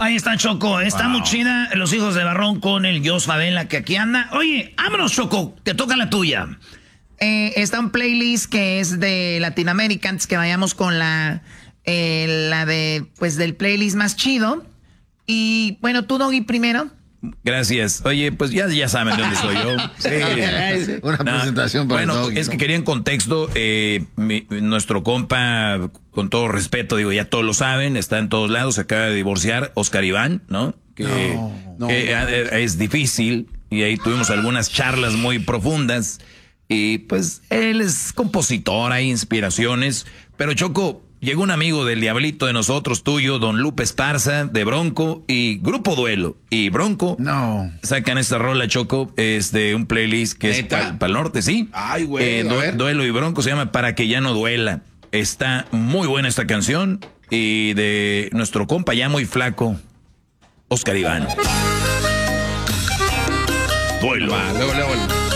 Ahí está Choco, está muy chida. Los hijos de Barrón con el Jos Favela que aquí anda. Oye, vámonos Choco, te toca la tuya. Está un playlist que es de Latinoamérica, antes que vayamos con la de, pues, del playlist más chido. Y bueno, tú, Doggy, primero. Gracias. Oye, pues ya saben de dónde soy yo. Sí. Una presentación para bueno, Doggy, es que quería en contexto, nuestro compa, con todo respeto, digo, ya todos lo saben, está en todos lados, se acaba de divorciar, Oscar Iván, ¿no? Que es difícil, y ahí tuvimos algunas charlas muy profundas, y pues él es compositor, hay inspiraciones, pero Choco, llegó un amigo del Diablito de nosotros, tuyo, don Lupe Esparza, de Bronco, y Grupo Duelo, y Bronco, sacan esta rola, Choco, es de un playlist que es para el norte, ¿sí? Ay, güey, Duelo y Bronco se llama Para que ya no duela. Está muy buena esta canción, y de nuestro compa ya muy flaco, Oscar Iván. Duelo. Luego.